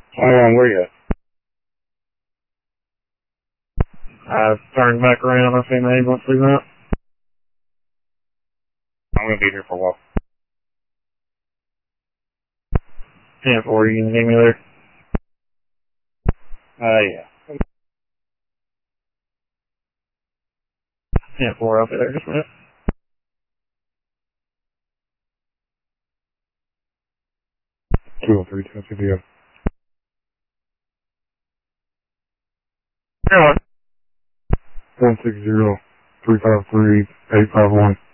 How long were you? I turned back around. I seen the ambulance leaving out. I'm going to be here for a while. 10-4, you can get me there? Yeah. 10-4, I'll be there just a minute. Two, 3, 2, 2, 3. Come on. 160-353-851.